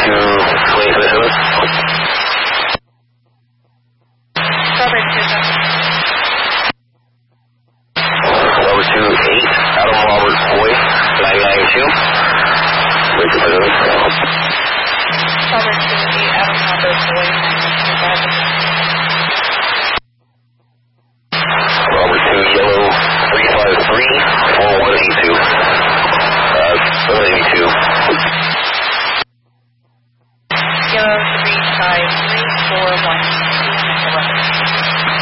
Wait for the Hills. Strawberry 2, Over to 8, Adam Robert Boy, 992. Wait for the Hills. Strawberry 2, 8, Adam Robert, Boy, 992.